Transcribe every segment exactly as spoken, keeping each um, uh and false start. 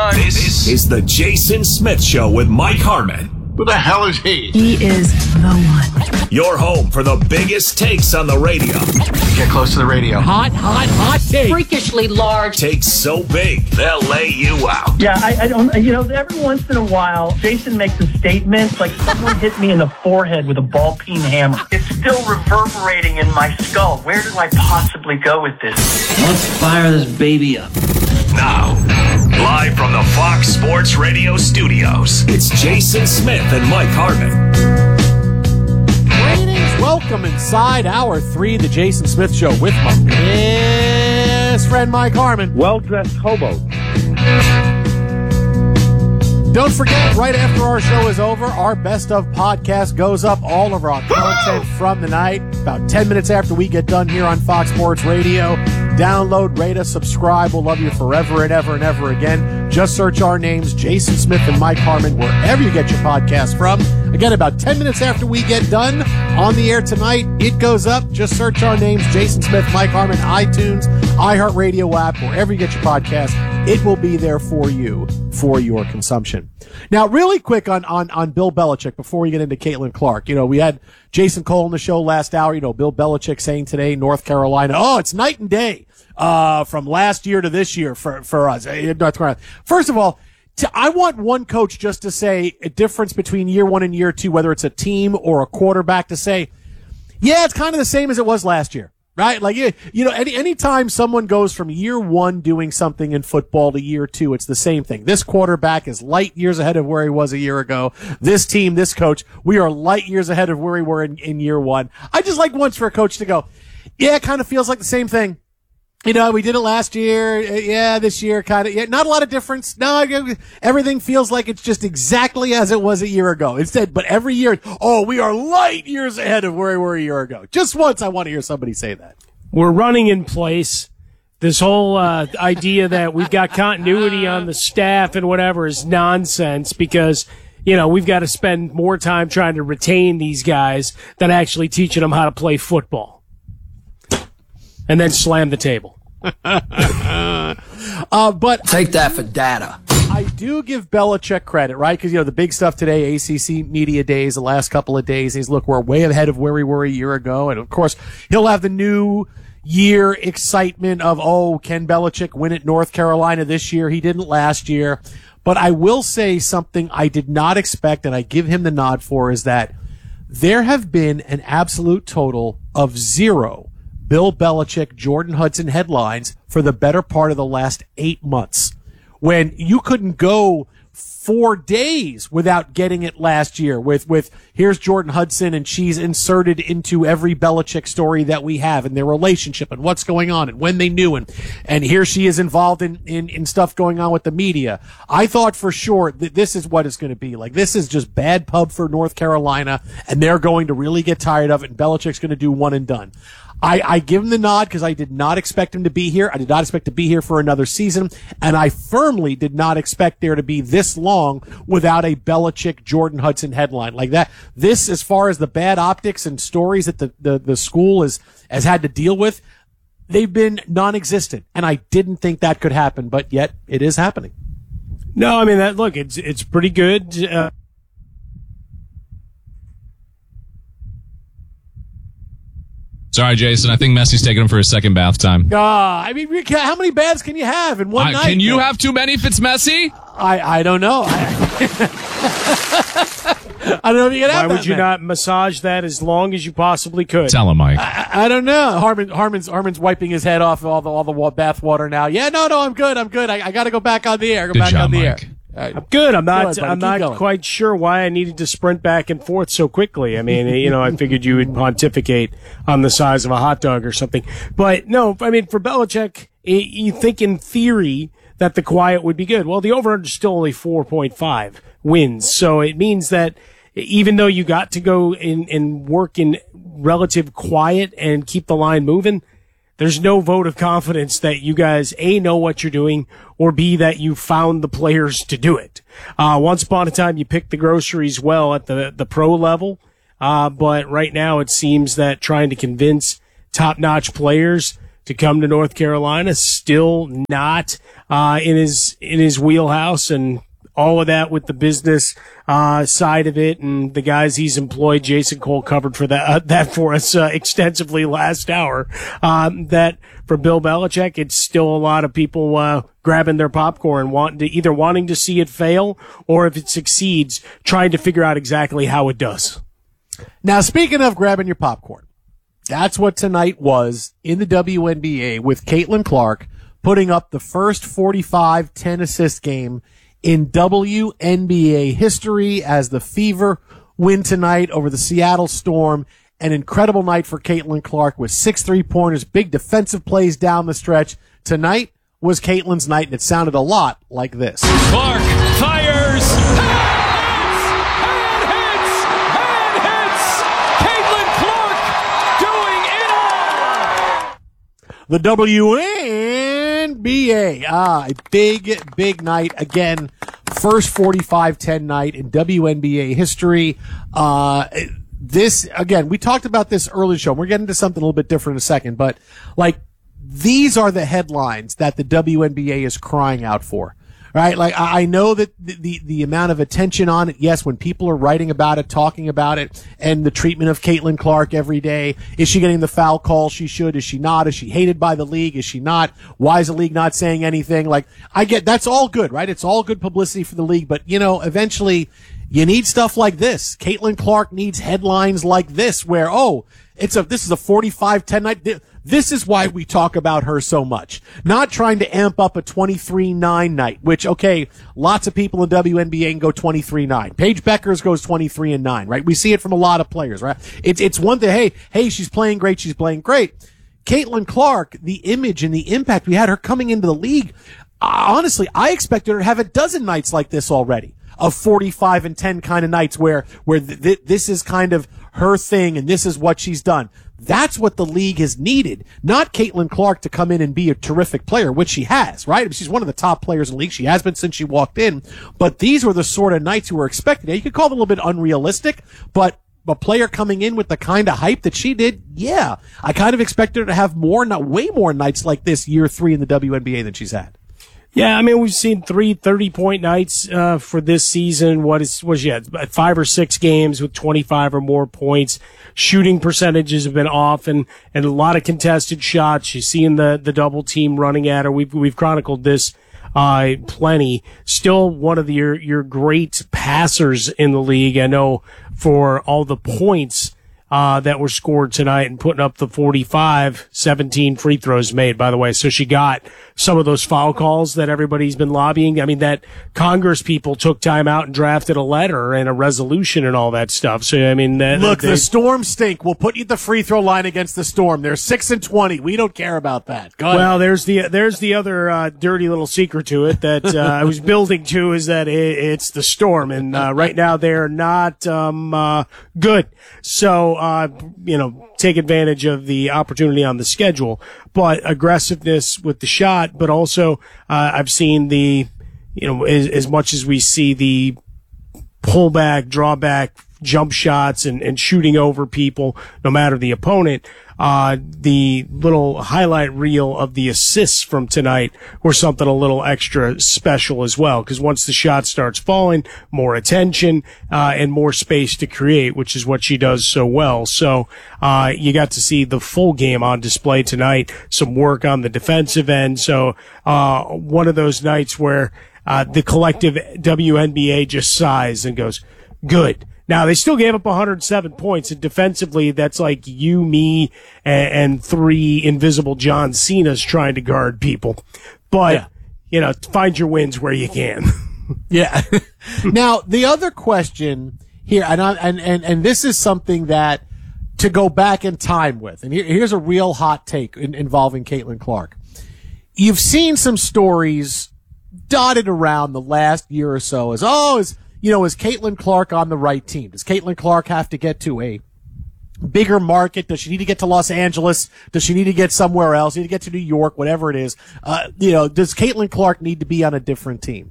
on. This is the Jason Smith Show with Mike Harmon. Who the hell is he? He is the one. Your home for the biggest takes on the radio. Get close to the radio. Hot, hot, hot take. Freakishly large. Takes so big, they'll lay you out. Yeah, I, I don't, you know, every once in a while, Jason makes a statement like someone hit me in the forehead with a ball peen hammer. It's still reverberating in my skull. Where do I possibly go with this? Let's fire this baby up. Now, live from the Fox Sports Radio studios, it's Jason Smith and Mike Harmon. Greetings, welcome inside hour three, the Jason Smith Show with my best friend Mike Harmon. Well-dressed hobo. Don't forget, right after our show is over, our Best of podcast goes up. All of our content from the night, about ten minutes after we get done here on Fox Sports Radio. Download, rate us, subscribe. We'll love you forever and ever and ever again. Just search our names, Jason Smith and Mike Harmon, wherever you get your podcast from. Again, about ten minutes after we get done on the air tonight, it goes up. Just search our names, Jason Smith, Mike Harmon, iTunes, iHeartRadio app, wherever you get your podcast. It will be there for you, for your consumption. Now, really quick on, on, on Bill Belichick before we get into Caitlin Clark. You know, we had Jason Cole on the show last hour. You know, Bill Belichick saying today, North Carolina, oh, it's night and day, uh, from last year to this year for, for us. North Carolina. First of all, to, I want one coach just to say a difference between year one and year two, whether it's a team or a quarterback, to say, yeah, it's kind of the same as it was last year. Right? Like, you, you know, any, anytime someone goes from year one doing something in football to year two, it's the same thing. This quarterback is light years ahead of where he was a year ago. This team, this coach, we are light years ahead of where we were in, in year one. I just like once for a coach to go, yeah, it kind of feels like the same thing. You know, we did it last year. Yeah, this year kind of, yeah, not a lot of difference. No, everything feels like it's just exactly as it was a year ago. Instead, but every year, oh, we are light years ahead of where we were a year ago. Just once I want to hear somebody say that. We're running in place. This whole uh, idea that we've got continuity on the staff and whatever is nonsense because, you know, we've got to spend more time trying to retain these guys than actually teaching them how to play football. And then slam the table. uh, but take that for data. I do give Belichick credit, right? Because, you know, the big stuff today, A C C Media Days, the last couple of days, is, look, we're way ahead of where we were a year ago. And, of course, he'll have the new year excitement of, oh, can Belichick win at North Carolina this year? He didn't last year. But I will say something I did not expect, and I give him the nod for, is that there have been an absolute total of zero Bill Belichick, Jordan Hudson headlines for the better part of the last eight months. When you couldn't go four days without getting it last year with, with here's Jordan Hudson and she's inserted into every Belichick story that we have and their relationship and what's going on and when they knew and, and here she is involved in, in, in stuff going on with the media. I thought for sure that this is what it's going to be. Like, this is just bad pub for North Carolina and they're going to really get tired of it and Belichick's going to do one and done. I, I give him the nod because I did not expect him to be here. I did not expect to be here for another season. And I firmly did not expect there to be this long without a Belichick Jordan Hudson headline like that. This, as far as the bad optics and stories that the, the, the school is, has had to deal with, they've been non-existent. And I didn't think that could happen, but yet it is happening. No, I mean, that, look, it's, it's pretty good. Uh, Sorry, Jason. I think Messi's taking him for his second bath time. Ah, uh, I mean, how many baths can you have in one uh, night? Can you man? have too many if it's Messi? I, I don't know. I, I don't know if you can have Why that, would you man. not massage that as long as you possibly could? Tell him, Mike. I, I don't know. Harmon, Harmon's, Harmon's wiping his head off all the all the bath water now. Yeah, no, no, I'm good. I'm good. I, I got to go back on the air. Go Good back job, on the Mike. air. Right. I'm good. I'm not. Good, I'm not going. quite sure why I needed to sprint back and forth so quickly. I mean, you know, I figured you would pontificate on the size of a hot dog or something. But no, I mean, for Belichick, you think in theory that the quiet would be good. Well, the over-under is still only four point five wins, so it means that even though you got to go in and work in relative quiet and keep the line moving, there's no vote of confidence that you guys, A, know what you're doing, or B, that you found the players to do it. Uh, once upon a time, you picked the groceries well at the, the pro level, uh, but right now it seems that trying to convince top-notch players to come to North Carolina, still not uh, in his in his wheelhouse, and all of that with the business uh, side of it and the guys he's employed. Jason Cole covered for that uh, that for us uh, extensively last hour. Um, that for Bill Belichick, it's still a lot of people uh, grabbing their popcorn, wanting to either wanting to see it fail or if it succeeds, trying to figure out exactly how it does. Now, speaking of grabbing your popcorn, that's what tonight was in the W N B A with Caitlin Clark putting up the first forty-five ten assist game in W N B A history as the Fever win tonight over the Seattle Storm. An incredible night for Caitlin Clark with six three-pointers, big defensive plays down the stretch. Tonight was Caitlin's night, and it sounded a lot like this. Clark fires, and hits, and hits, Caitlin Clark doing it all. The W N B A, ah, a big, big night again. First forty-five ten night in W N B A history. Uh, this, again, we talked about this early in the show. We're getting to something a little bit different in a second, but like, these are the headlines that the W N B A is crying out for. Right? Like, I know that the, the, the amount of attention on it, yes, when people are writing about it, talking about it, and the treatment of Caitlin Clark every day. Is she getting the foul call she should? Is she not? Is she hated by the league? Is she not? Why is the league not saying anything? Like, I get, that's all good, right? It's all good publicity for the league, but, you know, eventually, you need stuff like this. Caitlin Clark needs headlines like this where, oh, it's a, this is a forty-five ten night. This is why we talk about her so much. Not trying to amp up a twenty-three nine night, which, okay, lots of people in W N B A can go twenty-three nine. Paige Beckers goes twenty-three and nine, right? We see it from a lot of players, right? It's, it's one thing, hey, hey, she's playing great, she's playing great. Caitlin Clark, the image and the impact we had her coming into the league, uh, honestly, I expected her to have a dozen nights like this already. Of forty-five and ten kind of nights where, where th- th- this is kind of her thing and this is what she's done. That's what the league has needed. Not Caitlin Clark to come in and be a terrific player, which she has, right? She's one of the top players in the league. She has been since she walked in. But these were the sort of nights you were expecting. Now, you could call them a little bit unrealistic, but a player coming in with the kind of hype that she did, yeah. I kind of expected her to have more, not way more nights like this year three in the W N B A than she's had. Yeah, I mean, we've seen three thirty-point nights uh, for this season. What is, was she had? Five or six games with twenty-five or more points. Shooting percentages have been off and, and a lot of contested shots. She's seeing the, the double team running at her. We've, we've chronicled this uh, plenty. Still one of the, your, your great passers in the league. I know for all the points Uh, that were scored tonight and putting up the forty-five, seventeen free throws made, by the way. So she got some of those foul calls that everybody's been lobbying. I mean, that Congress people took time out and drafted a letter and a resolution and all that stuff. So, I mean, that, look, they, the Storm stink. We'll put you at the free throw line against the Storm. They're six and twenty. We don't care about that. Go ahead. Well, there's the, there's the other, uh, dirty little secret to it that, uh, I was building to is that it, it's the Storm. And, uh, right now they're not, um, uh, good. So, Uh, you know, take advantage of the opportunity on the schedule, but aggressiveness with the shot, but also, uh, I've seen the, you know, as, as much as we see the pullback, drawback, jump shots and, and shooting over people, no matter the opponent, uh, the little highlight reel of the assists from tonight were something a little extra special as well. Cause once the shot starts falling, more attention, uh, and more space to create, which is what she does so well. So, uh, you got to see the full game on display tonight, some work on the defensive end. So, uh, one of those nights where, uh, the collective W N B A just sighs and goes, good. Now, they still gave up one hundred seven points, and defensively, that's like you, me, and, and three invisible John Cena's trying to guard people. But, yeah. you know, find your wins where you can. Yeah. Now, the other question here, and, I, and, and, and this is something that to go back in time with, and here, here's a real hot take in, involving Caitlin Clark. You've seen some stories dotted around the last year or so as, oh, is, you know, is Caitlin Clark on the right team? Does Caitlin Clark have to get to a bigger market? Does she need to get to Los Angeles? Does she need to get somewhere else? Need to get to New York, whatever it is. Uh, you know, does Caitlin Clark need to be on a different team?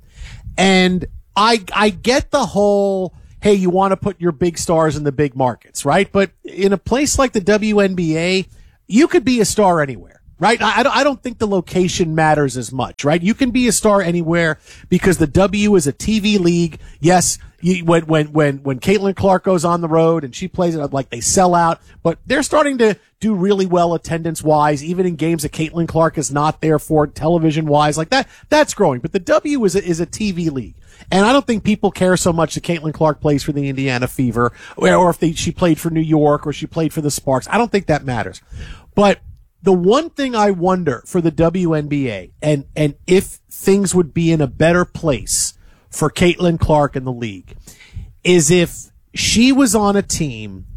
And I, I get the whole, hey, you want to put your big stars in the big markets, right? But in a place like the W N B A, you could be a star anywhere. right? I, I don't, I don't think the location matters as much, right? You can be a star anywhere because the W is a T V league. Yes, you, when, when, when, when Caitlin Clark goes on the road and she plays it, like they sell out, but they're starting to do really well attendance wise, even in games that Caitlin Clark is not there for television wise, like that, that's growing. But the W is a, is a T V league. And I don't think people care so much that Caitlin Clark plays for the Indiana Fever or, or if they, she played for New York or she played for the Sparks. I don't think that matters. But the one thing I wonder for the W N B A and, and if things would be in a better place for Caitlin Clark in the league is if she was on a team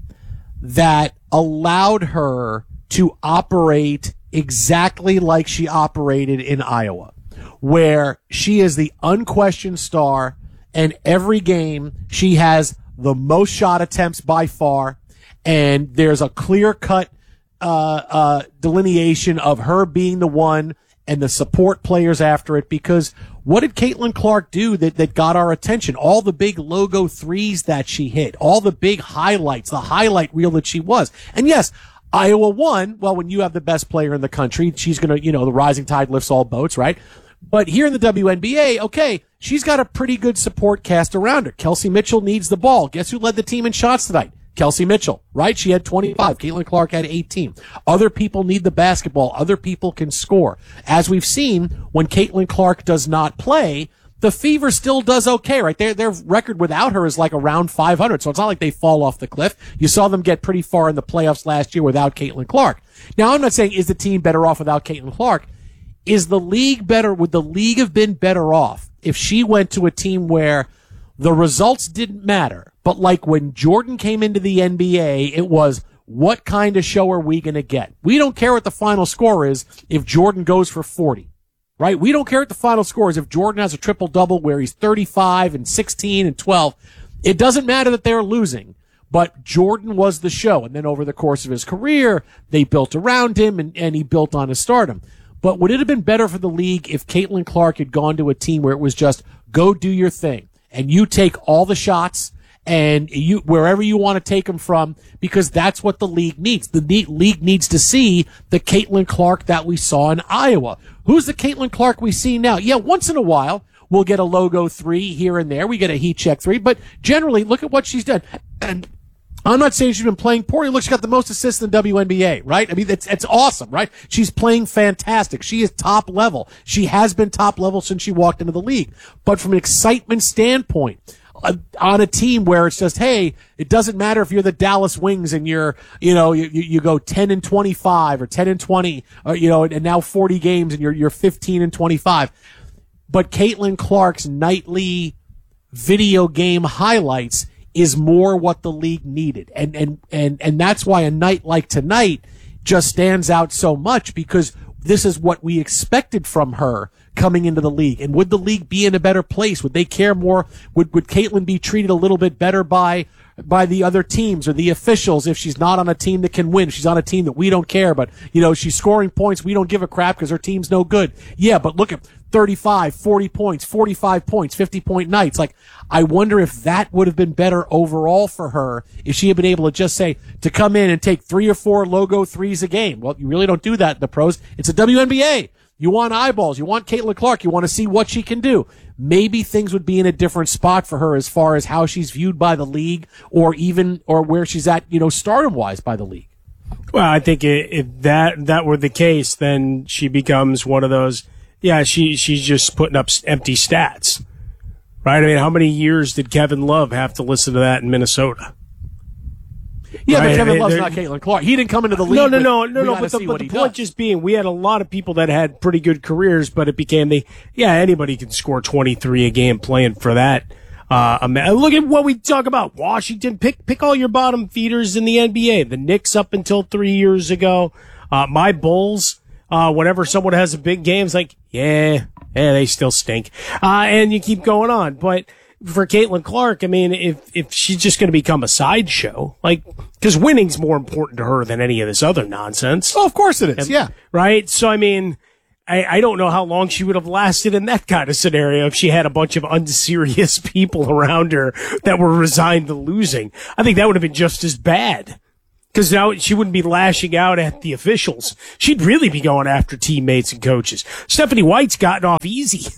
that allowed her to operate exactly like she operated in Iowa, where she is the unquestioned star and every game she has the most shot attempts by far. And there's a clear cut, uh, uh, delineation of her being the one and the support players after it, because what did Caitlin Clark do that, that got our attention? All the big logo threes that she hit, all the big highlights, the highlight reel that she was. And yes, Iowa won. Well, when you have the best player in the country, she's going to, you know, the rising tide lifts all boats, right? But here in the W N B A, okay, she's got a pretty good support cast around her. Kelsey Mitchell needs the ball. Guess who led the team in shots tonight? Kelsey Mitchell, right? She had twenty-five. Caitlin Clark had eighteen. Other people need the basketball. Other people can score. As we've seen, when Caitlin Clark does not play, the Fever still does okay, right? Their, their record without her is like around five hundred, so it's not like they fall off the cliff. You saw them get pretty far in the playoffs last year without Caitlin Clark. Now, I'm not saying is the team better off without Caitlin Clark. Is the league better? Would the league have been better off if she went to a team where the results didn't matter, but like when Jordan came into the N B A, it was, what kind of show are we going to get? We don't care what the final score is if Jordan goes for forty, right? We don't care what the final score is if Jordan has a triple-double where he's thirty-five and sixteen and twelve. It doesn't matter that they're losing, but Jordan was the show. And then over the course of his career, they built around him and, and he built on his stardom. But would it have been better for the league if Caitlin Clark had gone to a team where it was just, go do your thing, and you take all the shots, and you, wherever you want to take them from, because that's what the league needs. The league needs to see the Caitlin Clark that we saw in Iowa. Who's the Caitlin Clark we see now? Yeah, once in a while, we'll get a logo three here and there. We get a heat check three, but generally, look at what she's done. And I'm not saying she's been playing poorly. Look, she's got the most assists in the W N B A, right? I mean, it's, it's awesome, right? She's playing fantastic. She is top level. She has been top level since she walked into the league. But from an excitement standpoint, uh, on a team where it's just, hey, it doesn't matter if you're the Dallas Wings and you're, you know, you, you go ten and twenty-five or ten and twenty, or, you know, and now forty games and you're, you're fifteen and twenty-five. But Caitlin Clark's nightly video game highlights is more what the league needed. And, and, and, and that's why a night like tonight just stands out so much, because this is what we expected from her coming into the league. And would the league be in a better place? Would they care more? Would, would Caitlin be treated a little bit better by, by the other teams or the officials if she's not on a team that can win? She's on a team that we don't care, but, you know, she's scoring points. We don't give a crap because her team's no good. Yeah, but look at thirty-five, forty points, forty-five points, fifty point nights. Like, I wonder if that would have been better overall for her if she had been able to just say, to come in and take three or four logo threes a game. Well, you really don't do that in the pros. It's a W N B A. You want eyeballs. You want Caitlin Clark. You want to see what she can do. Maybe things would be in a different spot for her as far as how she's viewed by the league, or even, or where she's at, you know, stardom wise by the league. Well, I think if that, that were the case, then she becomes one of those, yeah, she, she's just putting up empty stats, right? I mean, how many years did Kevin Love have to listen to that in Minnesota? Yeah, right? but Kevin I mean, Love's not Caitlin Clark. He didn't come into the league. No, no, with, no, no, no. But the, but the point does. just being, we had a lot of people that had pretty good careers, but it became the, yeah, anybody can score twenty-three a game playing for that. Uh, look at what we talk about. Washington, pick, pick all your bottom feeders in the N B A. The Knicks up until three years ago. Uh, my Bulls, uh, whenever someone has a big game, it's like, yeah, yeah, they still stink. Uh, and you keep going on. But for Caitlin Clark, I mean, if, if she's just going to become a sideshow, like, cause winning's more important to her than any of this other nonsense. Oh, of course it is. And, yeah. Right. So, I mean, I, I don't know how long she would have lasted in that kind of scenario if she had a bunch of unserious people around her that were resigned to losing. I think that would have been just as bad. Because now she wouldn't be lashing out at the officials. She'd really be going after teammates and coaches. Stephanie White's gotten off easy.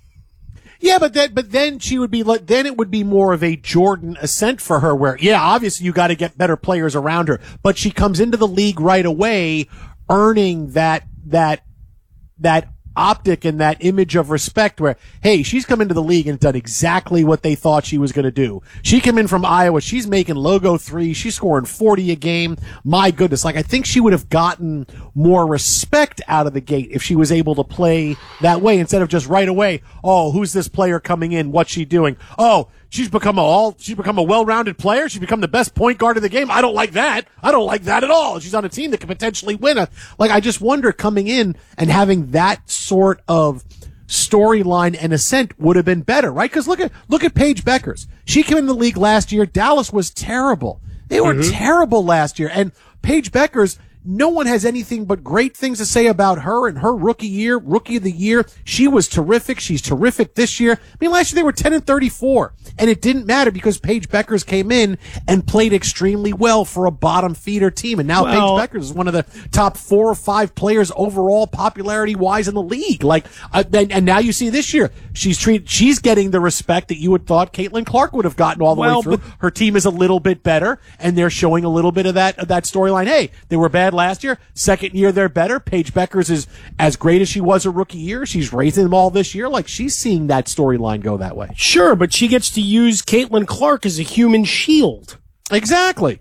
Yeah, but then, but then she would be like, then it would be more of a Jordan ascent for her where, yeah, obviously you got to get better players around her, but she comes into the league right away earning that, that, that optic and that image of respect where, hey, she's come into the league and done exactly what they thought she was going to do. She came in from Iowa. She's making logo three. She's scoring forty a game. My goodness. Like, I think she would have gotten more respect out of the gate if she was able to play that way instead of just right away, oh, who's this player coming in? What's she doing? Oh, she's become a all, she's become a well-rounded player. She's become the best point guard of the game. I don't like that. I don't like that at all. She's on a team that could potentially win a, like, I just wonder coming in and having that sort of storyline and ascent would have been better, right? Cause look at, look at Paige Beckers. She came in the league last year. Dallas was terrible. They were mm-hmm. terrible last year. And Paige Beckers, no one has anything but great things to say about her in her rookie year, rookie of the year. She was terrific. She's terrific this year. I mean, last year they were ten and thirty-four, and it didn't matter because Paige Beckers came in and played extremely well for a bottom feeder team. And now well, Paige Beckers is one of the top four or five players overall popularity wise in the league. Like, uh, and, and now you see this year, she's treated, she's getting the respect that you would thought Caitlin Clark would have gotten all the well, way through. Her team is a little bit better, and they're showing a little bit of that, of that storyline. Hey, they were bad last year. Second year, they're better. Paige Beckers is as great as she was her rookie year. She's raising them all this year. Like, she's seeing that storyline go that way. Sure, but she gets to use Caitlin Clark as a human shield. Exactly.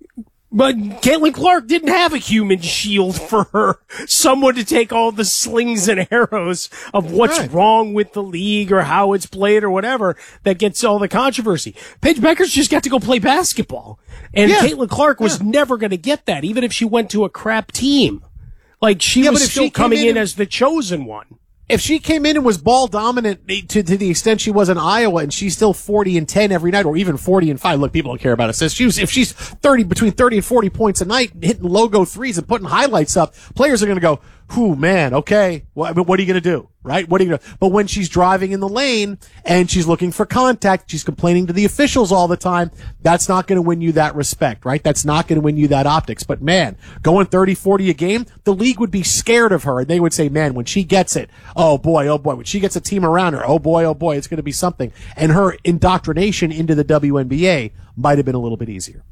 But Caitlin Clark didn't have a human shield for her. Someone to take all the slings and arrows of what's right. wrong with the league or how it's played or whatever that gets all the controversy. Paige Beckers just got to go play basketball. And yeah. Caitlin Clark was yeah. never going to get that, even if she went to a crap team. Like, she yeah, was still coming in, in as the chosen one. If she came in and was ball dominant to, to the extent she was in Iowa and she's still forty and ten every night or even forty and five, look, people don't care about assists. She was, if she's thirty, between thirty and forty points a night, hitting logo threes and putting highlights up, players are going to go, whew, man, okay, well, I mean, what are you going to do? Right? What are you going to do? But when she's driving in the lane and she's looking for contact, she's complaining to the officials all the time, that's not going to win you that respect, right? That's not going to win you that optics. But man, going thirty, forty a game, the league would be scared of her and they would say, man, when she gets it, oh boy, oh boy, when she gets a team around her, oh boy, oh boy, it's going to be something. And her indoctrination into the W N B A might have been a little bit easier.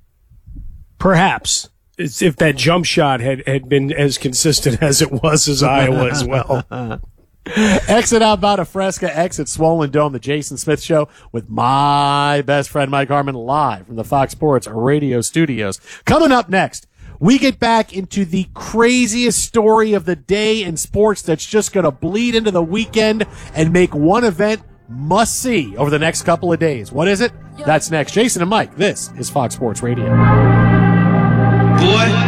Perhaps. It's if that jump shot had, had been as consistent as it was as Iowa as well. Exit out Bada Fresca, exit Swollen Dome, the Jason Smith Show with my best friend Mike Harmon live from the Fox Sports Radio studios. Coming up next, we get back into the craziest story of the day in sports that's just going to bleed into the weekend and make one event must see over the next couple of days. What is it? That's next. Jason and Mike, this is Fox Sports Radio. Boy.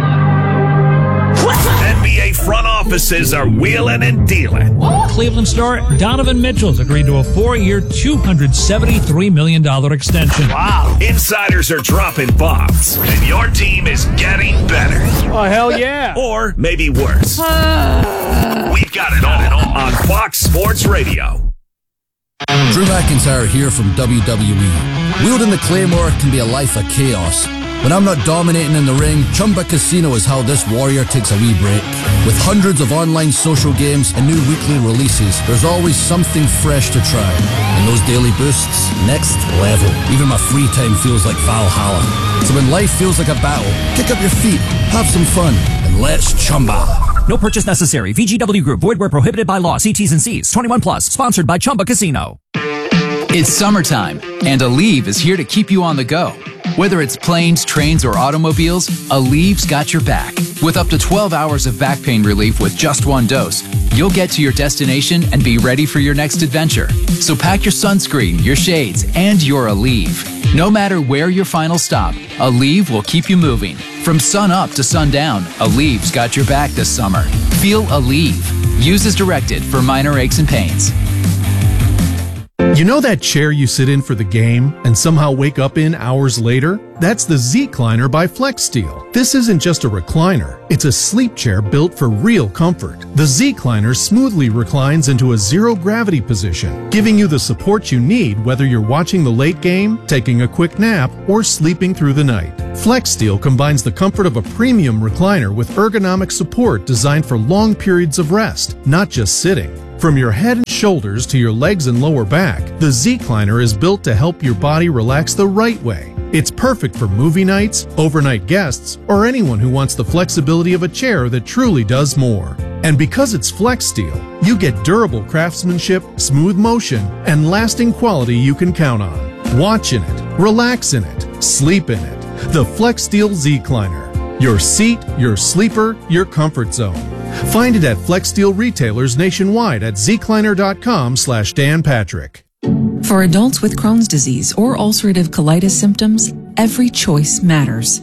N B A front offices are wheeling and dealing. Cleveland star Donovan Mitchell's agreed to a four-year, two hundred seventy-three million dollars extension. Wow. Insiders are dropping bombs, and your team is getting better. Oh, hell yeah. Or maybe worse. We've got it all on Fox Sports Radio. Drew McIntyre here from W W E. Wielding the Claymore can be a life of chaos. When I'm not dominating in the ring, Chumba Casino is how this warrior takes a wee break. With hundreds of online social games and new weekly releases, there's always something fresh to try. And those daily boosts, next level. Even my free time feels like Valhalla. So when life feels like a battle, kick up your feet, have some fun, and let's Chumba. No purchase necessary. V G W Group. Void where prohibited by law. See T's and C's. twenty-one plus. Sponsored by Chumba Casino. It's summertime, and Aleve is here to keep you on the go. Whether it's planes, trains, or automobiles, Aleve's got your back. With up to twelve hours of back pain relief with just one dose, you'll get to your destination and be ready for your next adventure. So pack your sunscreen, your shades, and your Aleve. No matter where your final stop, Aleve will keep you moving. From sun up to sundown, Aleve's got your back this summer. Feel Aleve. Use as directed for minor aches and pains. You know that chair you sit in for the game and somehow wake up in hours later? That's the Z-Cliner by FlexSteel. This isn't just a recliner. It's a sleep chair built for real comfort. The Z-Cliner smoothly reclines into a zero-gravity position, giving you the support you need whether you're watching the late game, taking a quick nap, or sleeping through the night. FlexSteel combines the comfort of a premium recliner with ergonomic support designed for long periods of rest, not just sitting. From your head and shoulders to your legs and lower back, the Z-Cliner is built to help your body relax the right way. It's perfect for movie nights, overnight guests, or anyone who wants the flexibility of a chair that truly does more. And because it's FlexSteel, you get durable craftsmanship, smooth motion, and lasting quality you can count on. Watch in it, relax in it, sleep in it. The FlexSteel Z-Cliner. Your seat, your sleeper, your comfort zone. Find it at FlexSteel retailers nationwide at zcliner.com slash Dan Patrick. For adults with Crohn's disease or ulcerative colitis symptoms, every choice matters.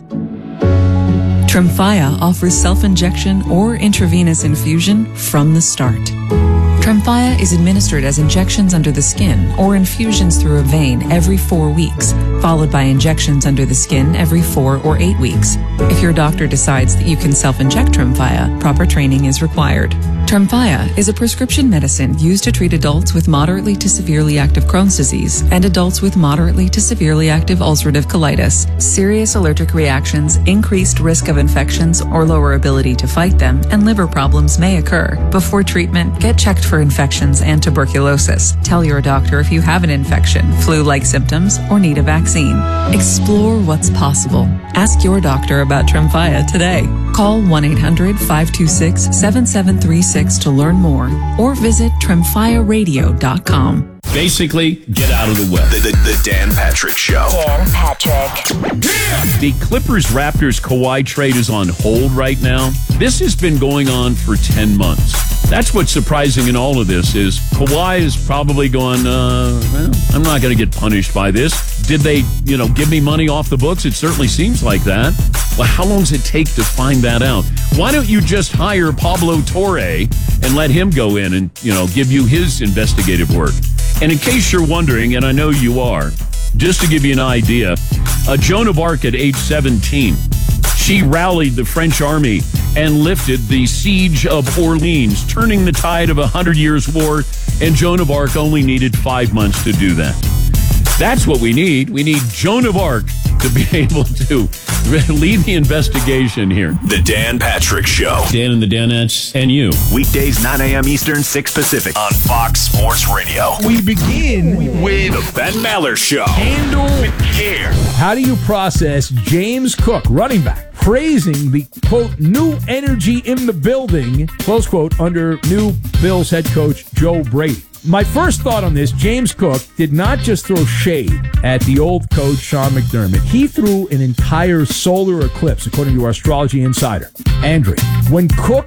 Tremfya offers self-injection or intravenous infusion from the start. Tremfya is administered as injections under the skin or infusions through a vein every four weeks, followed by injections under the skin every four or eight weeks. If your doctor decides that you can self-inject Tremfya, proper training is required. Tremfya is a prescription medicine used to treat adults with moderately to severely active Crohn's disease and adults with moderately to severely active ulcerative colitis. Serious allergic reactions, increased risk of infections or lower ability to fight them, and liver problems may occur. Before treatment, get checked for infections and tuberculosis. Tell your doctor if you have an infection, flu-like symptoms, or need a vaccine. Explore what's possible. Ask your doctor about Tremfya today. Call one eight hundred five two six seven seven three six to learn more or visit tremfya radio dot com. Basically, get out of the way. The, the, the Dan Patrick Show. Dan Patrick. The Clippers-Raptors Kawhi trade is on hold right now. This has been going on for ten months. That's what's surprising in all of this is Kawhi is probably going, uh, well, I'm not going to get punished by this. Did they, you know, give me money off the books? It certainly seems like that. Well, how long does it take to find that out? Why don't you just hire Pablo Torre and let him go in and, you know, give you his investigative work? And in case you're wondering, and I know you are, just to give you an idea, uh, Joan of Arc at age seventeen, she rallied the French army and lifted the siege of Orleans, turning the tide of a Hundred Years' War, and Joan of Arc only needed five months to do that. That's what we need. We need Joan of Arc to be able to lead the investigation here. The Dan Patrick Show. Dan and the Danettes and you. Weekdays, nine a.m. Eastern, six Pacific on Fox Sports Radio. We begin with The Ben Maller Show. Handle with care. How do you process James Cook, running back, praising the, quote, new energy in the building, close quote, under new Bills head coach Joe Brady? My first thought on this, James Cook did not just throw shade at the old coach, Sean McDermott. He threw an entire solar eclipse, according to our Astrology Insider. Andrew, when Cook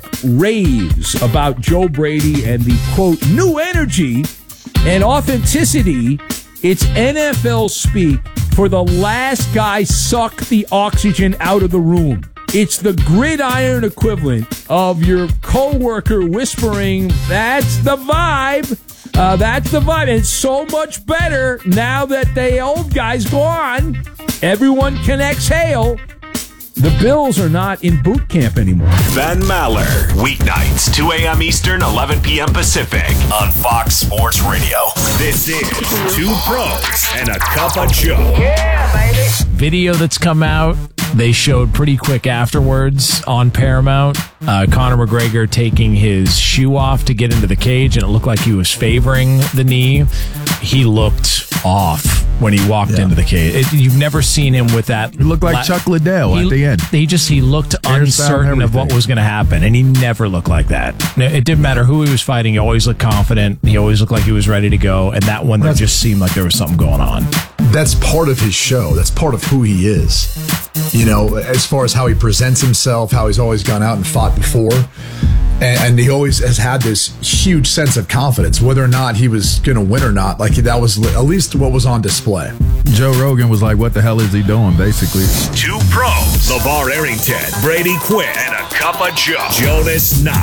raves about Joe Brady and the, quote, new energy and authenticity, it's N F L speak for the last guy suck the oxygen out of the room. It's the gridiron equivalent of your coworker whispering, that's the vibe. Uh, that's the vibe. It's so much better now that the old guy's gone. Everyone can exhale. The Bills are not in boot camp anymore. Ben Maller. Weeknights, two a.m. Eastern, eleven p.m. Pacific on Fox Sports Radio. This is Two Pros and a Cup of Joe. Yeah, baby. Video that's come out, they showed pretty quick afterwards on Paramount. Uh, Conor McGregor taking his shoe off to get into the cage, and it looked like he was favoring the knee. He looked off when he walked yeah. into the cage. It, you've never seen him with that. He looked like la- Chuck Liddell he, at the end. He just he looked uncertain of what was going to happen, and he never looked like that. It didn't matter who he was fighting. He always looked confident. He always looked like he was ready to go, and that one, there just seemed like there was something going on. That's part of his show. That's part of who he is. You know, as far as how he presents himself, how he's always gone out and fought before. And, and he always has had this huge sense of confidence, whether or not he was going to win or not. Like, that was at least what was on display. Joe Rogan was like, what the hell is he doing, basically? Two Pros. LeVar Arrington, Brady Quinn, and a Cup of Joe. Jonas Knox.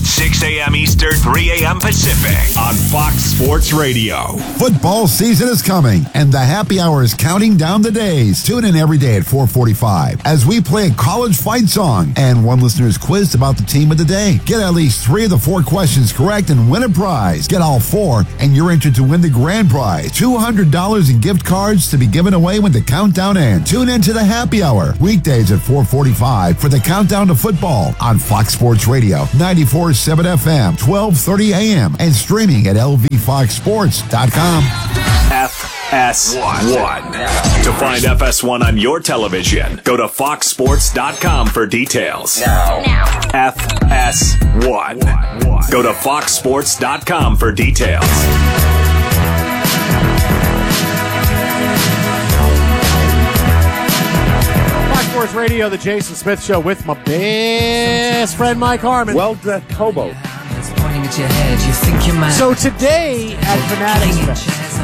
six a.m. Eastern, three a.m. Pacific on Fox Sports Radio. Football season is coming, and the happy hour is counting down the days. Tune in every day at four forty-five as we play a college fight song, and one listener is quizzed about the team of the day. Get at least three of the four questions correct and win a prize. Get all four, and you're entered to win the grand prize, two hundred dollars in gift cards to be given away when the countdown ends. Tune in to the happy hour, weekdays at four forty-five for the countdown to football on Fox Sports Radio, ninety-four point seven F M, twelve thirty A M, and streaming at L V fox sports dot com. F S one. To find F S one on your television, go to fox sports dot com for details. Now. now. F S one. Go to fox sports dot com for details. Sports Radio, the Jason Smith Show with my best friend Mike Harmon. Well dressed hobo. So today at Fanatics Fest,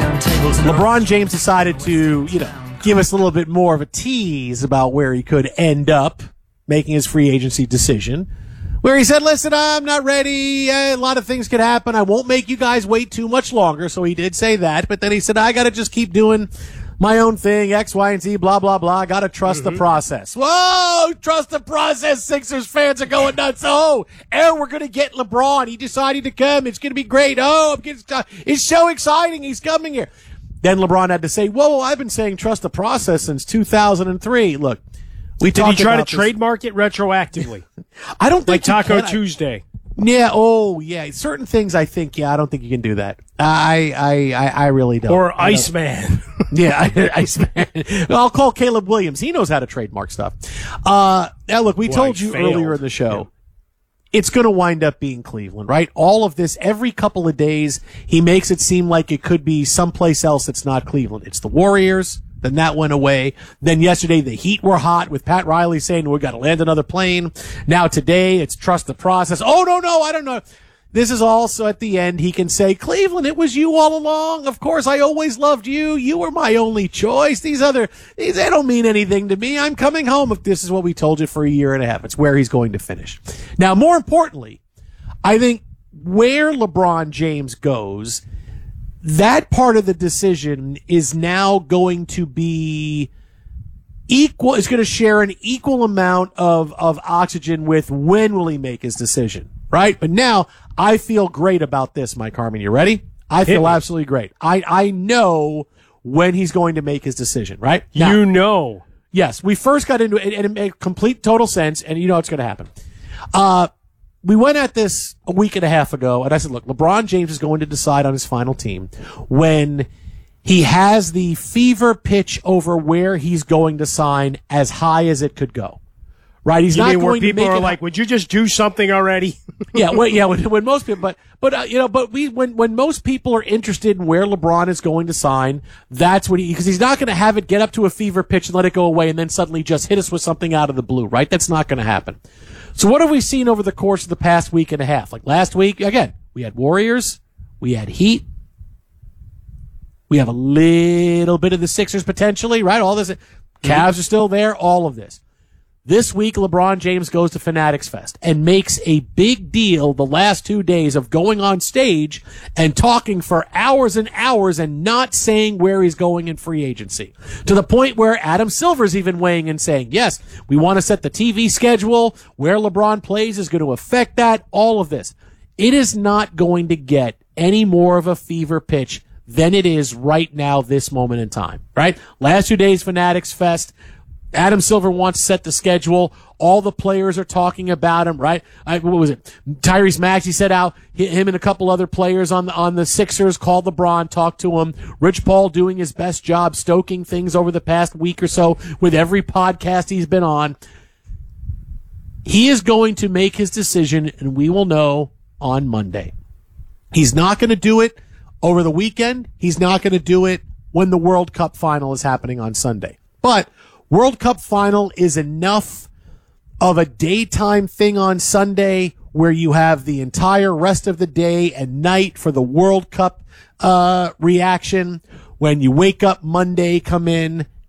LeBron James decided to, you know, give us a little bit more of a tease about where he could end up making his free agency decision. Where he said, listen, I'm not ready. A lot of things could happen. I won't make you guys wait too much longer. So he did say that. But then he said, I got to just keep doing my own thing, X, Y, and Z, blah, blah, blah. Got to trust mm-hmm. the process. Whoa, trust the process. Sixers fans are going nuts. Oh, and we're going to get LeBron. He decided to come. It's going to be great. Oh, I'm getting, it's so exciting. He's coming here. Then LeBron had to say, whoa, I've been saying trust the process since two thousand three. Look, we Did talked he try to about trademark it retroactively? I don't think like Taco can. Tuesday. Yeah. Oh, yeah. Certain things, I think. Yeah, I don't think you can do that. I, I, I, I really don't. Or Iceman. Yeah, Iceman. I'll call Caleb Williams. He knows how to trademark stuff. Uh, now look, we well, told you failed. earlier in the show. Yeah. It's going to wind up being Cleveland, right? All of this, every couple of days, he makes it seem like it could be someplace else that's not Cleveland. It's the Warriors. Then that went away. Then yesterday the Heat were hot with Pat Riley saying we got to land another plane. Now today it's trust the process. Oh, no, no, I don't know. This is also at the end he can say, Cleveland, it was you all along. Of course, I always loved you. You were my only choice. These other, these, they don't mean anything to me. I'm coming home if this is what we told you for a year and a half. It's where he's going to finish. Now, more importantly, I think where LeBron James goes, that part of the decision is now going to be equal, it's going to share an equal amount of, of oxygen with when will he make his decision, right? But now I feel great about this, Mike Harmon. You ready? I feel absolutely great. I, I know when he's going to make his decision, right? Now, you know. Yes, we first got into it and it made complete total sense, and you know it's going to happen. Uh, We went at this a week and a half ago, and I said, look, LeBron James is going to decide on his final team when he has the fever pitch over where he's going to sign as high as it could go. Right? He's you not mean going where people to make are it, like, would you just do something already? yeah, well, yeah, when, when most people, but, but, uh, you know, but we, when, when most people are interested in where LeBron is going to sign, that's what he, because he's not going to have it get up to a fever pitch and let it go away and then suddenly just hit us with something out of the blue, right? That's not going to happen. So what have we seen over the course of the past week and a half? Like last week, again, we had Warriors, we had Heat, we have a little bit of the Sixers potentially, right? All this, Cavs are still there, all of this. This week, LeBron James goes to Fanatics Fest and makes a big deal the last two days of going on stage and talking for hours and hours and not saying where he's going in free agency. To the point where Adam Silver's even weighing in saying, yes, we want to set the T V schedule, where LeBron plays is going to affect that, all of this. It is not going to get any more of a fever pitch than it is right now, this moment in time, right? Last two days, Fanatics Fest. Adam Silver wants to set the schedule. All the players are talking about him, right? I, what was it? Tyrese Maxey said out, him and a couple other players on the, on the Sixers called LeBron, talked to him. Rich Paul doing his best job stoking things over the past week or so with every podcast he's been on. He is going to make his decision, and we will know on Monday. He's not going to do it over the weekend. He's not going to do it when the World Cup final is happening on Sunday. But World Cup final is enough of a daytime thing on Sunday where you have the entire rest of the day and night for the World Cup uh reaction. When you wake up Monday, come in,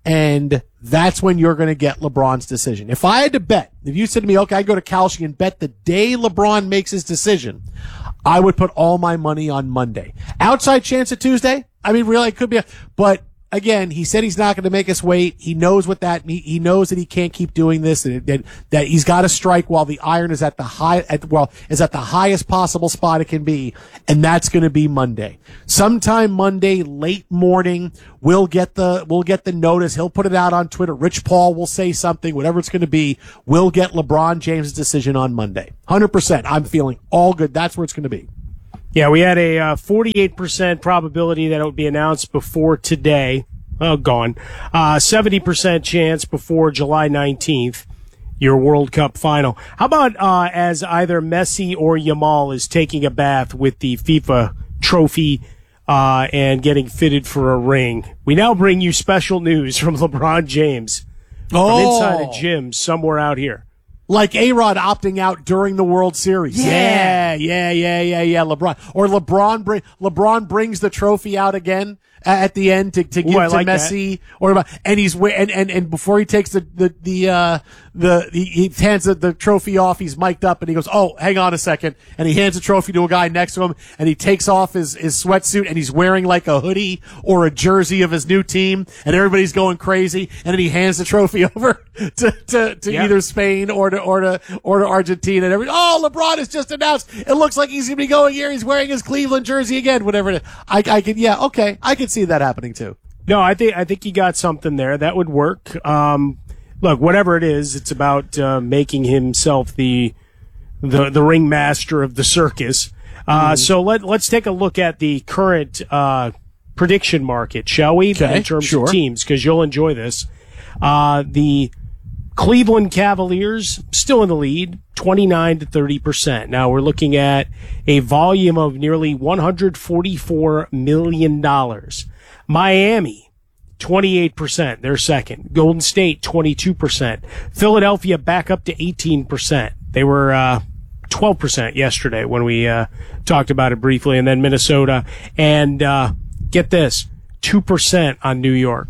And that's when you're going to get LeBron's decision. If I had to bet, if you said to me, okay, I go to Kalshi and bet the day LeBron makes his decision, I would put all my money on Monday. Outside chance of Tuesday? I mean, really, it could be, a, but again, he said he's not going to make us wait. He knows what that means. He knows that he can't keep doing this, that, that, that he's got to strike while the iron is at the high, at, well, is at the highest possible spot it can be. And that's going to be Monday. Sometime Monday, late morning, we'll get the, we'll get the notice. He'll put it out on Twitter. Rich Paul will say something, whatever it's going to be. We'll get LeBron James' decision on Monday. one hundred percent. I'm feeling all good. That's where it's going to be. Yeah, we had a uh, forty-eight percent probability that it would be announced before today. Oh, gone. Uh, seventy percent chance before July nineteenth, your World Cup final. How about uh, as either Messi or Yamal is taking a bath with the FIFA trophy uh, and getting fitted for a ring? We now bring you special news from LeBron James oh. from inside a gym somewhere out here. Like A-Rod opting out during the World Series. Yeah, yeah, yeah, yeah, yeah. LeBron or LeBron bring LeBron brings the trophy out again at the end to, to give Ooh, to like Messi, that. or and he's and and and before he takes the the the uh the he, he hands the, the trophy off, he's mic'd up and he goes, "Oh, hang on a second," and he hands the trophy to a guy next to him, and he takes off his his sweatsuit and he's wearing like a hoodie or a jersey of his new team, and everybody's going crazy, and then he hands the trophy over to to, to yeah. either Spain or to or to or to Argentina, and every oh, LeBron has just announced it looks like he's gonna be going here. He's wearing his Cleveland jersey again, whatever it is. I I could yeah okay I could see that happening too. No, I think I think you got something there that would work. Um, look, whatever it is, it's about uh, making himself the the the ringmaster of the circus. Uh, mm. So let let's take a look at the current uh, prediction market, shall we? Okay, in terms sure. of teams, because you'll enjoy this. Uh, the Cleveland Cavaliers still in the lead, twenty-nine to thirty percent. Now we're looking at a volume of nearly one hundred forty-four million dollars. Miami, twenty-eight percent. They're second. Golden State, twenty-two percent. Philadelphia back up to eighteen percent. They were uh, twelve percent yesterday when we uh, talked about it briefly. And then Minnesota. And uh, get this, two percent on New York.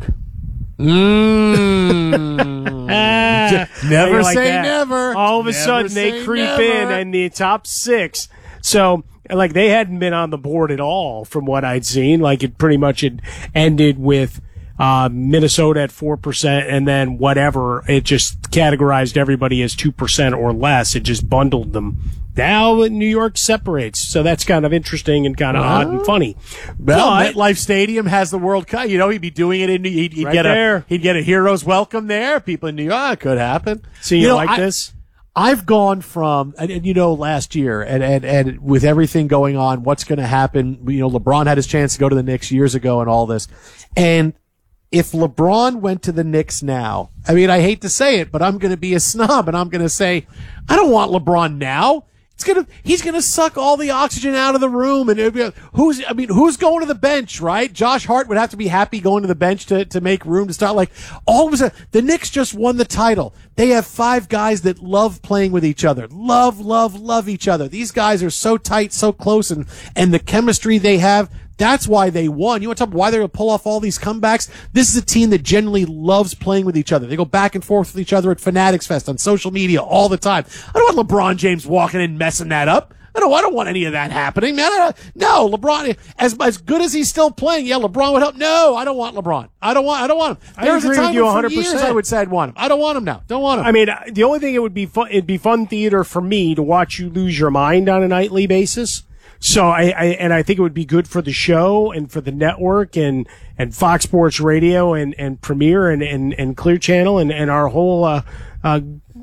Mm. ah, never like say that. never. All of a never sudden, they creep never. in and the top six. So, like, they hadn't been on the board at all from what I'd seen. Like, it pretty much had ended with uh, Minnesota at four percent, and then whatever. It just categorized everybody as two percent or less. It just bundled them. Now New York separates, so that's kind of interesting and kind of well, odd and funny. Well, but, MetLife Stadium has the World Cup. You know, he'd be doing it in. He'd, he'd right get there. a he'd get a hero's welcome there. People in New York, oh, it could happen. So you, you know, like I, this? I've gone from, and, and you know, last year, and, and, and with everything going on, what's going to happen? You know, LeBron had his chance to go to the Knicks years ago and all this. And if LeBron went to the Knicks now, I mean, I hate to say it, but I'm going to be a snob and I'm going to say, I don't want LeBron now. It's gonna, he's gonna suck all the oxygen out of the room, and it'd be, who's, I mean, who's going to the bench, right? Josh Hart would have to be happy going to the bench to, to make room to start. Like, all of a sudden, the Knicks just won the title. They have five guys that love playing with each other, love, love, love each other. These guys are so tight, so close, and and the chemistry they have. That's why they won. You want to talk about why they're going to pull off all these comebacks? This is a team that generally loves playing with each other. They go back and forth with each other at Fanatics Fest on social media all the time. I don't want LeBron James walking in messing that up. I don't, I don't want any of that happening, man. I don't, no, LeBron, as as good as he's still playing, yeah, LeBron would help. No, I don't want LeBron. I don't want, I don't want him. I There was a agree time with you when one hundred percent. for years I would say I'd want him. I don't want him now. Don't want him. I mean, the only thing it would be fun, it'd be fun theater for me to watch you lose your mind on a nightly basis. So I, I, and I think it would be good for the show and for the network and, and Fox Sports Radio and, and Premiere and, and, and Clear Channel and, and our whole, uh, uh,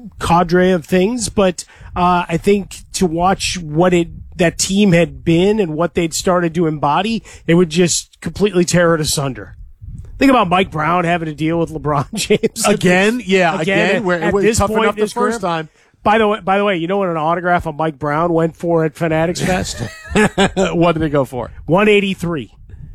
cadre of things. But, uh, I think to watch what it, that team had been and what they'd started to embody, it would just completely tear it asunder. Think about Mike Brown having to deal with LeBron James Again? Yeah, again. again. Where at it was this tough point enough in the his career. first time. By the way, by the way, you know what an autograph of Mike Brown went for at Fanatics Fest? What did it go for? one eighty-three.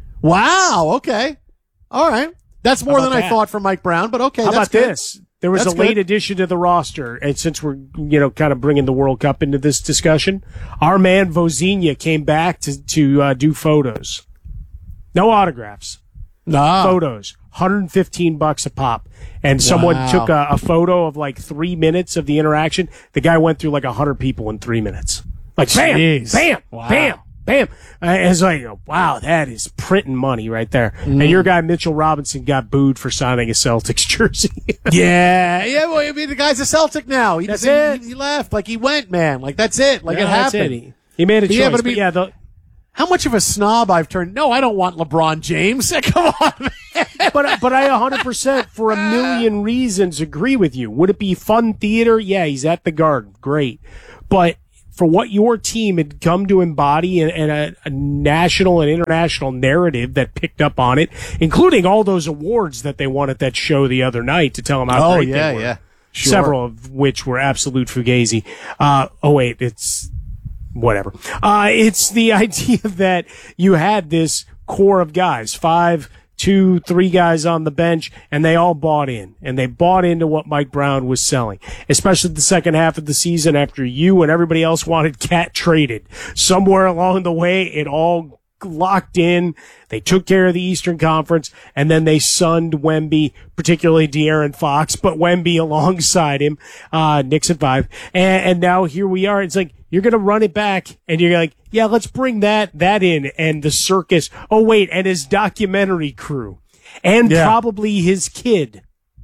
Wow. Okay. All right. That's more than that? I thought for Mike Brown, but okay. How that's about good. this? There was That's a late good. addition to the roster, and since we're, you know, kind of bringing the World Cup into this discussion, our man Vozinha came back to to uh, do photos. No autographs. No. Photos, one hundred fifteen bucks a pop. And someone Wow. took a, a photo of like three minutes of the interaction. The guy went through like one hundred people in three minutes. Like, bam, Jeez. bam, Wow. bam, bam. Uh, it's like, wow, that is printing money right there. Mm. And your guy, Mitchell Robinson, got booed for signing a Celtics jersey. Yeah, yeah. Well, I mean, the guy's a Celtic now. He That's doesn't- it. He, he left. Like, he went, man. Like, that's it. Like, Yeah, it that's happened. it. He, he made a choice. Yeah, but I but mean- yeah, the, How much of a snob I've turned. No, I don't want LeBron James. Come on, man. but but I one hundred percent for a million reasons agree with you. Would it be fun theater? Yeah, he's at the Garden. Great. But for what your team had come to embody and, and a, a national and international narrative that picked up on it, including all those awards that they won at that show the other night to tell them how Oh, great yeah, they were. yeah. Sure. Several of which were absolute fugazi. Uh, oh, wait, it's whatever. Uh, it's the idea that you had this core of guys, five, two, three guys on the bench, and they all bought in. And they bought into what Mike Brown was selling, especially the second half of the season after you and everybody else wanted Cat traded. Somewhere along the way, it all locked in. They took care of the Eastern Conference, and then they sunned Wemby, particularly De'Aaron Fox, but Wemby alongside him, uh, Knicks at five. And, and now here we are. It's like, you're going to run it back, and you're like, yeah, let's bring that, that in, and the circus. Oh, wait, and his documentary crew. And Yeah. probably his kid.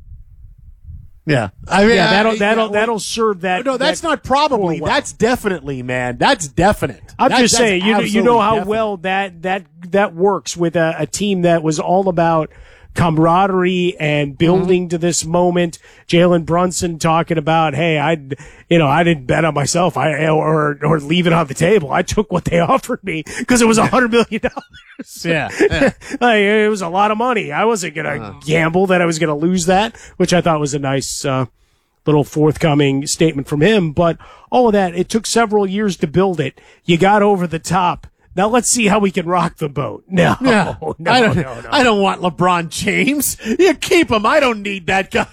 Yeah. I mean, Yeah, that'll, I- that'll, yeah, that'll serve that. No, that's that not probably. core well. That's definitely, man. That's definite. I'm That- just that's saying, you know, you absolutely know how definite. well that that that works with a, a team that was all about camaraderie and building to this moment. Jalen Brunson talking about, hey, I, you know, I didn't bet on myself, I or or leave it on the table. I took what they offered me because it was a hundred million dollars. Yeah, yeah. Like, it was a lot of money. I wasn't gonna Uh. gamble that I was gonna lose that, which I thought was a nice. Uh, little forthcoming statement from him, but all of that, it took several years to build it. You got over the top. Now let's see how we can rock the boat. No, Yeah. no, I don't, no, no. I don't want LeBron James. You keep him. I don't need that guy.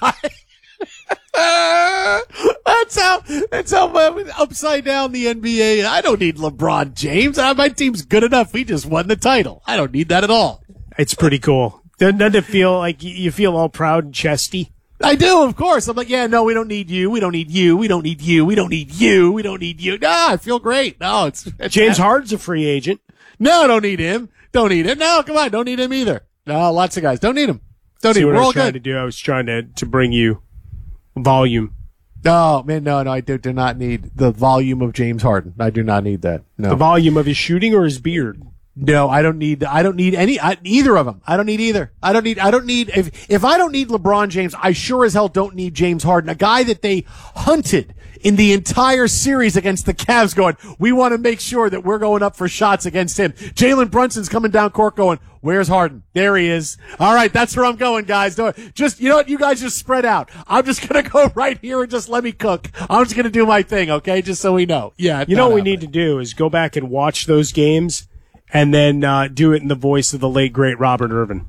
that's how, that's how upside down the N B A. I don't need LeBron James. Uh, My team's good enough. We just won the title. I don't need that at all. It's pretty cool. Doesn't doesn't it feel like you- you feel all proud and chesty? I do, of course. I'm like, yeah, no, we don't need you. We don't need you. We don't need you. We don't need you. We don't need you. No, I feel great. No, it's, it's James Harden's a free agent. No, don't need him. Don't need him. No, come on. Don't need him either. No, lots of guys. Don't need him. Don't See need him. what We're I all was trying good. to do? I was trying to to bring you volume. No, man, no, no, I do, do not need the volume of James Harden. I do not need that. No. The volume of his shooting or his beard. No, I don't need. I don't need any. I, either of them. I don't need either. I don't need. I don't need. If if I don't need LeBron James, I sure as hell don't need James Harden, a guy that they hunted in the entire series against the Cavs. Going, we want to make sure that we're going up for shots against him. Jalen Brunson's coming down court, going, where's Harden? There he is. All right, that's where I'm going, guys. Don't, just you know what? You guys just spread out. I'm just gonna go right here and just let me cook. I'm just gonna do my thing, okay? Just so we know. Yeah. You know what we need to do is go back and watch those games and then uh, do it in the voice of the late great Robert Irvin.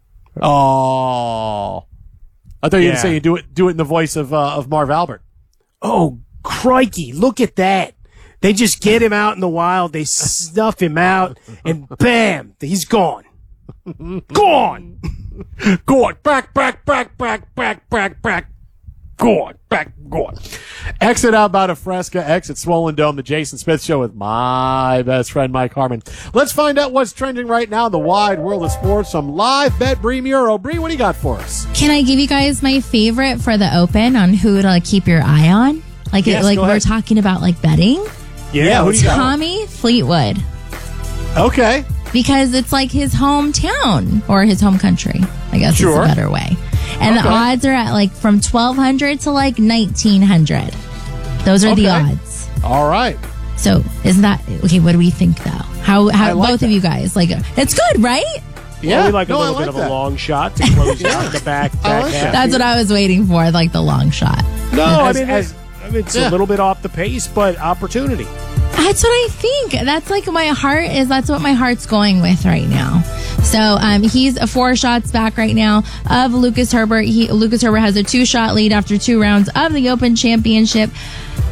Oh, I thought you were Yeah. going to say you do it. Do it in the voice of uh, of Marv Albert. Oh, crikey, look at that. They just get him out in the wild, they snuff him out, and bam, he's gone. Gone. Gone. Back, back, back, back, back, back, back. Gone. Back, gone. Exit out about a Fresca, exit Swollen Dome, the Jason Smith Show with my best friend, Mike Harmon. Let's find out what's trending right now in the wide world of sports. Some live bet, Bree Muro. Bree, what do you got for us? Can I give you guys my favorite for the Open on who to like, keep your eye on? Like, Yes, it, like go we're ahead. talking about like betting. Yeah, who do you got? Tommy Fleetwood. Okay. Because it's like his hometown or his home country, I guess Sure. is a better way. And Okay. the odds are at like from twelve hundred to like nineteen hundred. Those are the Okay. odds. All right. So isn't that okay? What do we think though? How I how like both that. of you guys like it's good, right? Yeah. Well, we like no, a I little like bit of that. a long shot to close out the back, back like half. that. That's what I was waiting for, like the long shot. No, I As- mean, as- I mean, it's yeah. a little bit off the pace, but opportunity. That's what I think. That's like my heart is. That's what my heart's going with right now. So um, he's four shots back right now of Lucas Herbert. He, Lucas Herbert has a two-shot lead after two rounds of the Open Championship.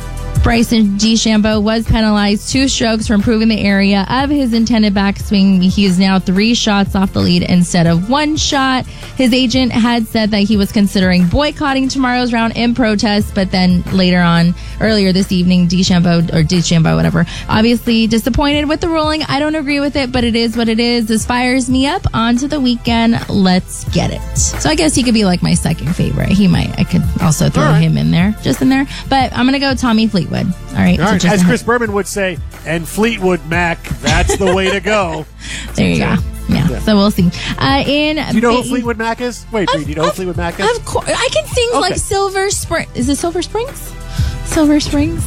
Bryson DeChambeau was penalized two strokes for improving the area of his intended backswing. He is now three shots off the lead instead of one shot. His agent had said that he was considering boycotting tomorrow's round in protest, but then later on, earlier this evening, DeChambeau, or DeChambeau, whatever, obviously disappointed with the ruling. I don't agree with it, but it is what it is. This fires me up. On to the weekend. Let's get it. So I guess he could be like my second favorite. He might. I could also throw right. him in there, just in there. But I'm going to go Tommy Fleetwood. All right. All so right. just As a- Chris Berman would say, and Fleetwood Mac, that's the way to go. There you go. Yeah, Yeah. so we'll see. Uh, in Do you know who Ba- Fleetwood Mac is? Wait, Bree, do you know who Fleetwood Mac is? Of course, I can sing Okay. like Silver Spring. Is it Silver Springs? Silver Springs.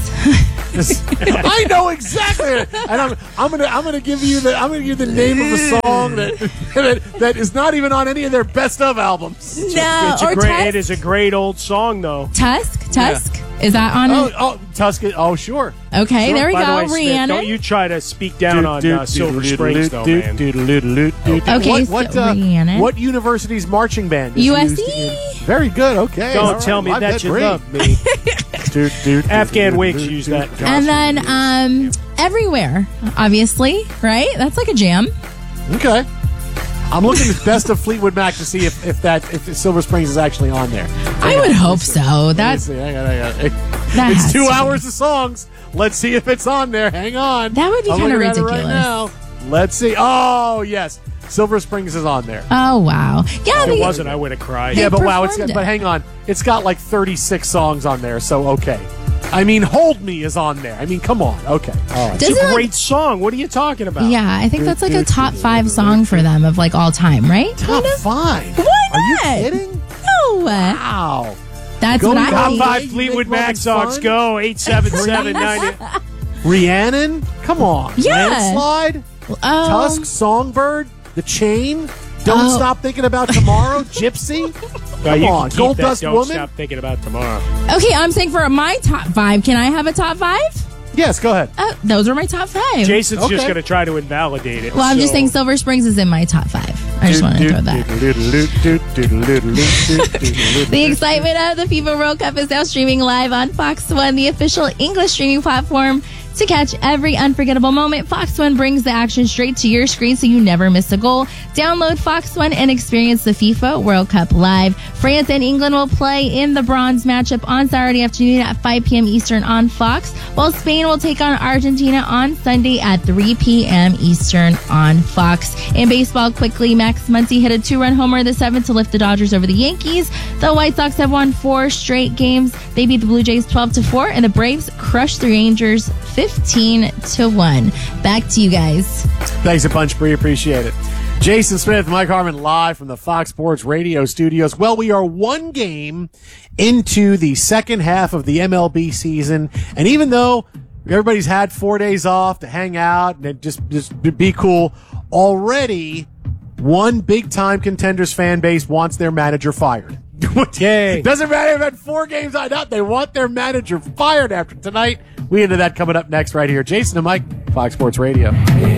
I know exactly. And I'm, I'm gonna I'm gonna give you the I'm gonna give you the name of a song that that, that is not even on any of their best of albums. No, It's a or great, Tusk. it is a great old song, though. Tusk. Tusk. Is that on? Oh, it? oh Tusk. Oh, sure. Okay, Sure. there we By go. the way, Smith, Rhiannon. don't you try to speak down on uh, Silver Springs, though, man. Okay, what, so what, uh, Rhiannon. what university's marching band is U S used C. in- Very good. Okay. Don't All right. tell me My that bad, you Bree. love me. Dude, dude, Afghan dude, Wigs dude, use dude. that. And then um, Everywhere, obviously, right? That's like a jam. Okay. I'm looking at best of Fleetwood Mac to see if, if that if Silver Springs is actually on there. I would hope so. That's Hang on, hang on, hang on. That It's has two to be. hours of songs. Let's see if it's on there. Hang on. That would be I'm kinda looking at it ridiculous. Right now. Let's see. Oh yes, Silver Springs is on there. Oh wow. Yeah, If they, it wasn't, I would have cried. Yeah, but wow, it's performed but it. hang on. It's got like thirty-six songs on there, so okay. I mean, Hold Me is on there. I mean, come on. Okay. All right. It's Doesn't a it- great song. What are you talking about? Yeah, I think that's like a top five song for them of like all time, right? Top five. Why not? Are you kidding? No. Wow. That's Go what I Top think. five You Fleetwood make Mac moments songs. fun? Go eight seven seven nine. Rhiannon? Come on. Yeah. Landslide? Um, Tusk? Songbird? The Chain? Don't Oh. Stop Thinking About Tomorrow? Gypsy? No, Come you on. can keep Gold that. Dust Don't Woman? stop thinking about tomorrow. Okay, I'm saying for my top five. Can I have a top five? Yes, go ahead. Oh, those are my top five. Jason's just Okay. going to try to invalidate it. Well, I'm just so- saying Silver Springs is in my top five. I just want to throw that. The excitement of the FIFA World Cup is now streaming live on Fox One, the official English streaming platform. To catch every unforgettable moment, Fox One brings the action straight to your screen so you never miss a goal. Download Fox One and experience the FIFA World Cup live. France and England will play in the bronze matchup on Saturday afternoon at five p.m. Eastern on Fox, while Spain will take on Argentina on Sunday at three p.m. Eastern on Fox. In baseball, quickly, Max Muncy hit a two-run homer in the seventh to lift the Dodgers over the Yankees. The White Sox have won four straight games. They beat the Blue Jays twelve to four, and the Braves crushed the Rangers fifteen to one. Back to you guys. Thanks a bunch, Bree. Appreciate it. Jason Smith, Mike Harmon, live from the Fox Sports Radio studios. Well, we are one game into the second half of the M L B season, and even though everybody's had four days off to hang out and just just be cool, already one big-time Contenders fan base wants their manager fired. Yay. Doesn't matter if had four games on out, they want their manager fired after tonight. We into that coming up next right here. Jason and Mike, Fox Sports Radio.